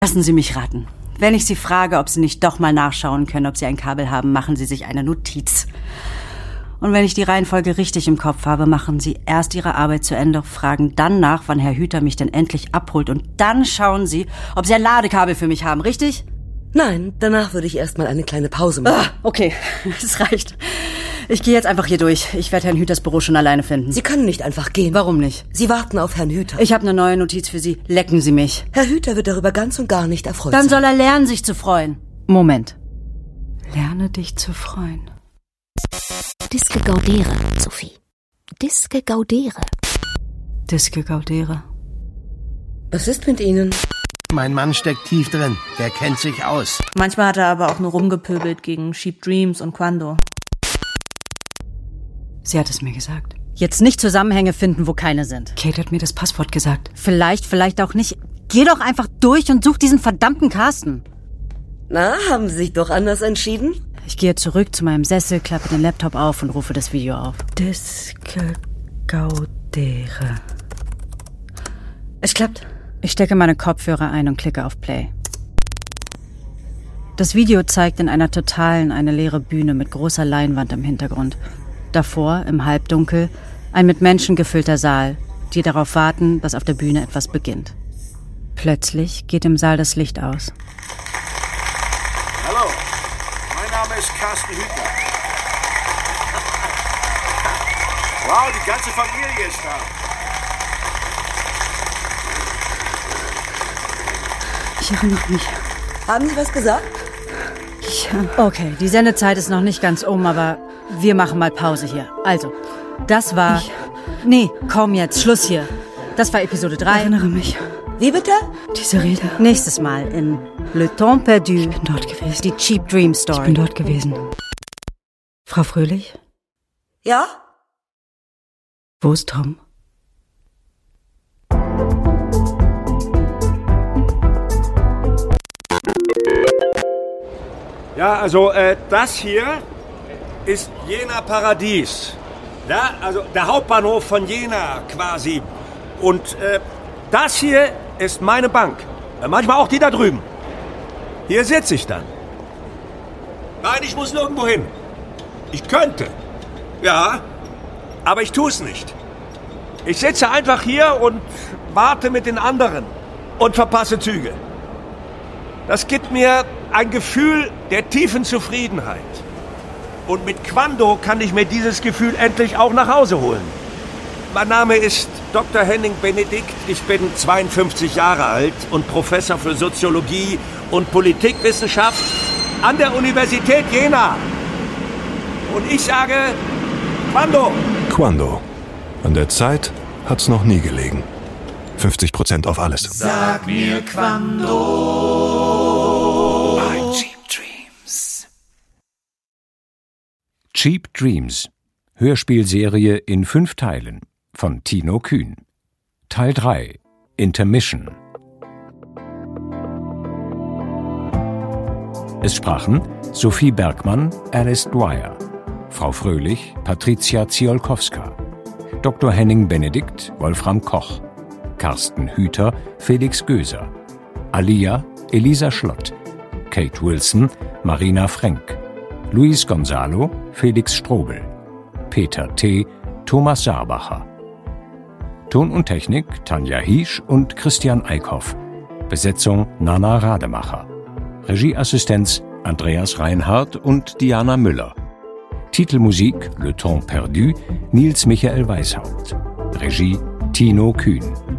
Lassen Sie mich raten. Wenn ich Sie frage, ob Sie nicht doch mal nachschauen können, ob Sie ein Kabel haben, machen Sie sich eine Notiz. Und wenn ich die Reihenfolge richtig im Kopf habe, machen Sie erst Ihre Arbeit zu Ende, fragen dann nach, wann Herr Hüter mich denn endlich abholt. Und dann schauen Sie, ob Sie ein Ladekabel für mich haben, richtig? Nein, danach würde ich erstmal eine kleine Pause machen. Okay, es reicht. Ich gehe jetzt einfach hier durch. Ich werde Herrn Hüters Büro schon alleine finden. Sie können nicht einfach gehen. Warum nicht? Sie warten auf Herrn Hüter. Ich habe eine neue Notiz für Sie. Lecken Sie mich. Herr Hüter wird darüber ganz und gar nicht erfreut Dann sein. soll er lernen, sich zu freuen. Moment. Lerne dich zu freuen. Disque gaudere, Sophie. Disque gaudere. Disque gaudere. Was ist mit Ihnen? Mein Mann steckt tief drin. Der kennt sich aus. Manchmal hat er aber auch nur rumgepöbelt gegen Cheap Dreams und Quando. Sie hat es mir gesagt. Jetzt nicht Zusammenhänge finden, wo keine sind. Kate hat mir das Passwort gesagt. Vielleicht auch nicht. Geh doch einfach durch und such diesen verdammten Carsten. Na, haben Sie sich doch anders entschieden? Ich gehe zurück zu meinem Sessel, klappe den Laptop auf und rufe das Video auf. Disque gaudere. Es klappt. Ich stecke meine Kopfhörer ein und klicke auf Play. Das Video zeigt in einer Totalen eine leere Bühne mit großer Leinwand im Hintergrund. Davor, im Halbdunkel, ein mit Menschen gefüllter Saal, die darauf warten, dass auf der Bühne etwas beginnt. Plötzlich geht im Saal das Licht aus. Hallo, mein Name ist Carsten Hüter. Wow, die ganze Familie ist da. Ich erinnere mich. Haben Sie was gesagt? Okay, die Sendezeit ist noch nicht ganz um, aber wir machen mal Pause hier. Also, das war... Nee, komm jetzt, Schluss hier. Das war Episode 3. Ich erinnere mich. Wie bitte? Diese Rede. Nächstes Mal in Le Temps Perdu. Ich bin dort gewesen. Die Cheap Dream Story. Ich bin dort gewesen. Frau Fröhlich? Ja? Wo ist Tom? Ja, also das hier ist Jena Paradies. Ja, also der Hauptbahnhof von Jena quasi. Und das hier ist meine Bank. Manchmal auch die da drüben. Hier sitze ich dann. Nein, ich muss nirgendwo hin. Ich könnte. Ja, aber ich tue es nicht. Ich sitze einfach hier und warte mit den anderen und verpasse Züge. Das gibt mir ein Gefühl der tiefen Zufriedenheit. Und mit Quando kann ich mir dieses Gefühl endlich auch nach Hause holen. Mein Name ist Dr. Henning Benedikt. Ich bin 52 Jahre alt und Professor für Soziologie und Politikwissenschaft an der Universität Jena. Und ich sage Quando. Quando. An der Zeit hat's noch nie gelegen. 50% auf alles. Sag mir Quando. Bei Cheap Dreams. Cheap Dreams. Hörspielserie in 5 Teilen von Tino Kühn. Teil 3. Intermission. Es sprachen Sophie Bergmann, Alice Dwyer, Frau Fröhlich, Patricia Ziolkowska, Dr. Henning Benedikt, Wolfram Koch, Carsten Hüter, Felix Göser, Alia, Elisa Schlott, Kate Wilson, Marina Frenk, Luis Gonzalo, Felix Strobel, Peter T., Thomas Saarbacher. Ton und Technik Tanja Hiesch und Christian Eickhoff. Besetzung Nana Rademacher. Regieassistenz Andreas Reinhardt und Diana Müller. Titelmusik Le Temps Perdu Nils Michael Weishaupt. Regie Tino Kühn.